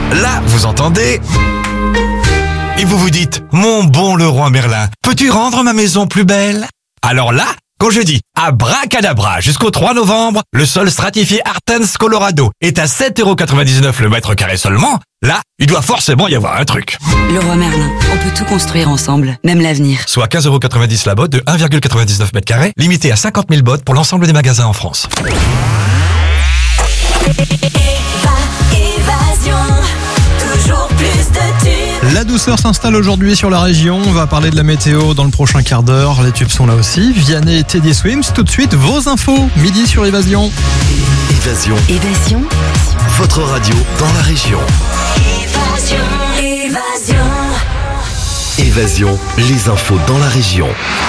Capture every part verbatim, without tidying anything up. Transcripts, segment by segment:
Là, vous entendez... Et vous vous dites, mon bon Leroy Merlin, peux-tu rendre ma maison plus belle? Alors là, quand je dis abracadabra jusqu'au trois novembre, le sol stratifié Artens Colorado est à sept euros quatre-vingt-dix-neuf le mètre carré seulement, là, il doit forcément y avoir un truc. Leroy Merlin, on peut tout construire ensemble, même l'avenir. Soit quinze euros quatre-vingt-dix la botte de un virgule quatre-vingt-dix-neuf mètres carrés, limité à cinquante mille bottes pour l'ensemble des magasins en France. La douceur s'installe aujourd'hui sur la région. On va parler de la météo dans le prochain quart d'heure. Les tubes sont là aussi. Vianney et Teddy Swims. Tout de suite, vos infos. Midi sur Évasion. Évasion. Évasion. Votre radio dans la région. Évasion. Évasion. Évasion. Les infos dans la région.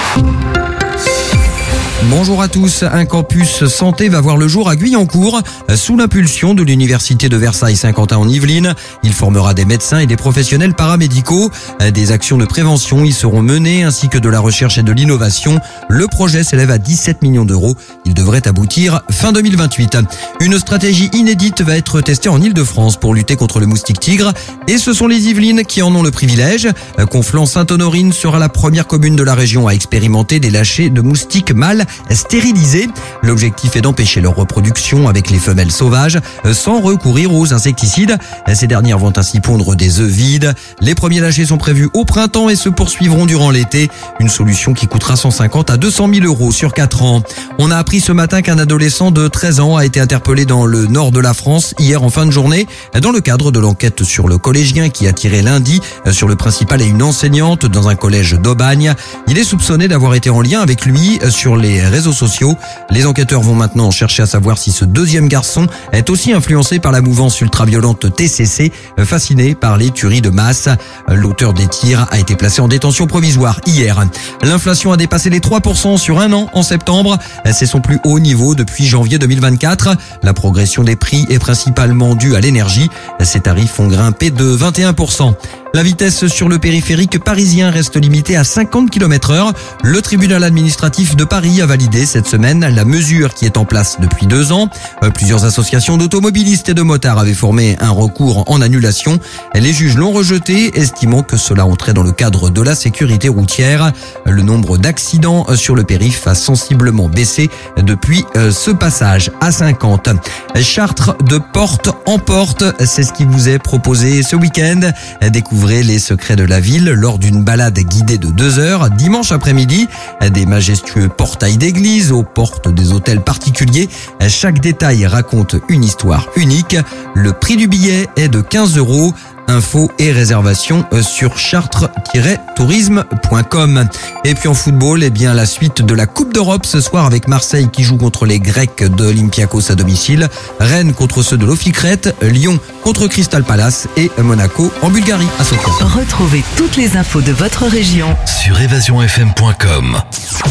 Bonjour à tous, un campus santé va voir le jour à Guyancourt sous l'impulsion de l'université de Versailles-Saint-Quentin en Yvelines. Il formera des médecins et des professionnels paramédicaux. Des actions de prévention y seront menées ainsi que de la recherche et de l'innovation. Le projet s'élève à dix-sept millions d'euros. Il devrait aboutir fin deux mille vingt-huit. Une stratégie inédite va être testée en Île-de-France pour lutter contre le moustique tigre. Et ce sont les Yvelines qui en ont le privilège. Conflans-Sainte-Honorine sera la première commune de la région à expérimenter des lâchers de moustiques mâles stérilisés. L'objectif est d'empêcher leur reproduction avec les femelles sauvages sans recourir aux insecticides. Ces dernières vont ainsi pondre des œufs vides. Les premiers lâchers sont prévus au printemps et se poursuivront durant l'été. Une solution qui coûtera cent cinquante à deux cent mille euros sur quatre ans. On a appris ce matin qu'un adolescent de treize ans a été interpellé dans le nord de la France hier en fin de journée dans le cadre de l'enquête sur le collégien qui a tiré lundi sur le principal et une enseignante dans un collège d'Aubagne. Il est soupçonné d'avoir été en lien avec lui sur les réseaux sociaux. Les enquêteurs vont maintenant chercher à savoir si ce deuxième garçon est aussi influencé par la mouvance ultra-violente T C C, fasciné par les tueries de masse. L'auteur des tirs a été placé en détention provisoire hier. L'inflation a dépassé les trois pour cent sur un an en septembre. C'est son plus haut niveau depuis janvier deux mille vingt-quatre. La progression des prix est principalement due à l'énergie. Ces tarifs ont grimpé de vingt et un pour cent. La vitesse sur le périphérique parisien reste limitée à cinquante kilomètres heure. Le tribunal administratif de Paris a validé cette semaine la mesure qui est en place depuis deux ans. Plusieurs associations d'automobilistes et de motards avaient formé un recours en annulation. Les juges l'ont rejeté, estimant que cela entrait dans le cadre de la sécurité routière. Le nombre d'accidents sur le périph' a sensiblement baissé depuis ce passage à cinquante. Chartres de porte en porte, c'est ce qui vous est proposé ce week-end. Découvrez les secrets de la ville lors d'une balade guidée de deux heures dimanche après-midi. Des majestueux portails d'église aux portes des hôtels particuliers. Chaque détail raconte une histoire unique. Le prix du billet est de quinze euros. Infos et réservations sur chartres tiret tourisme point com. Et puis en football, eh bien la suite de la Coupe d'Europe ce soir avec Marseille qui joue contre les Grecs de Olympiakos à domicile, Rennes contre ceux de l'Oficrète, Lyon contre Crystal Palace et Monaco en Bulgarie à Sofia. Retrouvez toutes les infos de votre région sur évasion f m point com.